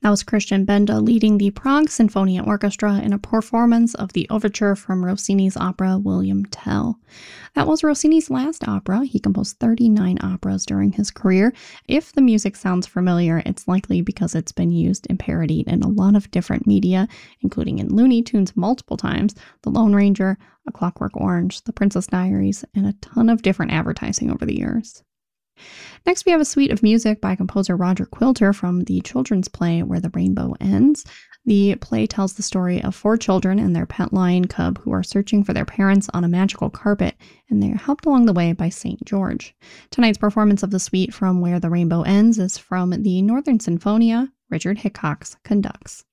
That was Christian Benda leading the Prague Sinfonia Orchestra in a performance of the overture from Rossini's opera William Tell. That was Rossini's last opera. He composed 39 operas during his career. If the music sounds familiar, it's likely because it's been used and parodied in a lot of different media, including in Looney Tunes multiple times, The Lone Ranger, A Clockwork Orange, The Princess Diaries, and a ton of different advertising over the years. Next, we have a suite of music by composer Roger Quilter from the children's play Where the Rainbow Ends. The play tells the story of 4 children and their pet lion cub who are searching for their parents on a magical carpet, and they are helped along the way by St. George. Tonight's performance of the suite from Where the Rainbow Ends is from the Northern Sinfonia. Richard Hickox conducts.